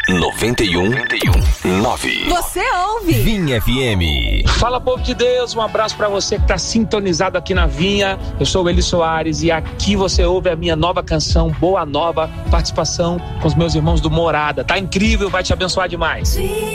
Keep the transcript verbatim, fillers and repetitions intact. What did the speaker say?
noventa e um ponto nove. Você ouve Vinha F M. Fala, povo de Deus, um abraço pra você que tá sintonizado aqui na Vinha. Eu sou o Eli Soares e aqui você ouve a minha nova canção, Boa Nova, participação com os meus irmãos do Morada. Tá incrível, vai te abençoar demais.